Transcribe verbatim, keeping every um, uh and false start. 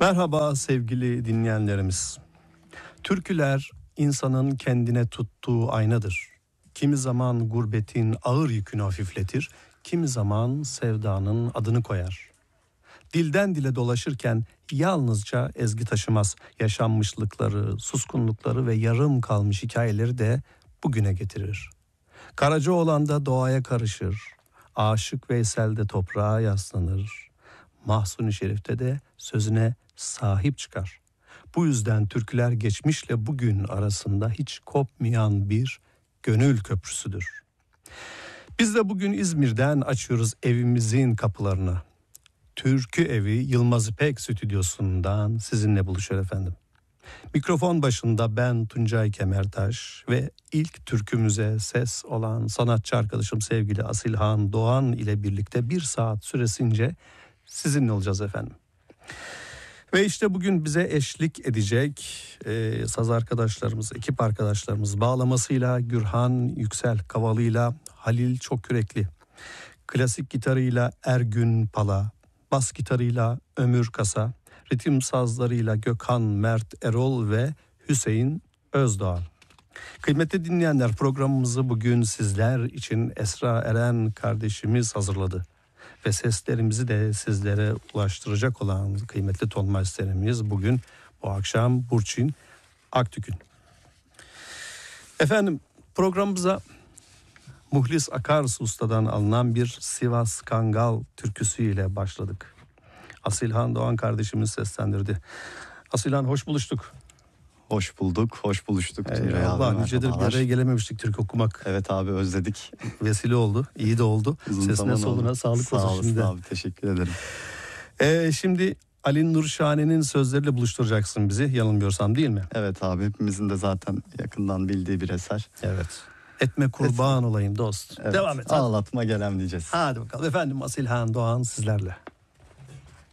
Merhaba sevgili dinleyenlerimiz. Türküler insanın kendine tuttuğu aynadır. Kimi zaman gurbetin ağır yükünü hafifletir, kimi zaman sevdanın adını koyar. Dilden dile dolaşırken yalnızca ezgi taşımaz. Yaşanmışlıkları, suskunlukları ve yarım kalmış hikayeleri de bugüne getirir. Karacaoğlan doğaya karışır. Aşık Veysel de toprağa yaslanır. Mahsuni Şerif'te de sözüne sahip çıkar. Bu yüzden türküler geçmişle bugün arasında hiç kopmayan bir gönül köprüsüdür. Biz de bugün İzmir'den açıyoruz evimizin kapılarını. Türkü Evi Yılmaz İpek stüdyosundan sizinle buluşuyor efendim. Mikrofon başında ben Tuncay Kemertaş ve ilk türkümüze ses olan sanatçı arkadaşım sevgili Asilhan Doğan ile birlikte bir saat süresince sizinle olacağız efendim. Ve işte bugün bize eşlik edecek e, saz arkadaşlarımız, ekip arkadaşlarımız bağlamasıyla Gürhan Yüksel Kavalıyla Halil Çokkürekli, klasik gitarıyla Ergün Pala, bas gitarıyla Ömür Kasa, ritim sazlarıyla Gökhan Mert Erol ve Hüseyin Özdoğan. Kıymetli dinleyenler, programımızı bugün sizler için Esra Eren kardeşimiz hazırladı. Ve seslerimizi de sizlere ulaştıracak olan kıymetli tonmeisterimiz bugün bu akşam Burçin Aktükün. Efendim programımıza Muhlis Akarsu Usta'dan alınan bir Sivas Kangal türküsüyle başladık. Asilhan Doğan kardeşimiz seslendirdi. Asilhan hoş buluştuk. Hoş bulduk, hoş buluştuk. Ee, Allah nicedir bir araya gelememiştik türkü okumak. Evet abi özledik. Vesile oldu, iyi de oldu. Uzun Sesine soluna oldu. sağlık Sağ olsun şimdi. abi, teşekkür ederim. Ee, şimdi Ali Nurşane'nin sözleriyle buluşturacaksın bizi, yanılmıyorsam değil mi? Evet abi, hepimizin de zaten yakından bildiği bir eser. Evet. Etme kurban olayım dost. Evet, Devam et. Ağlatma gelem diyeceğiz. Hadi bakalım efendim, Asilhan Doğan sizlerle.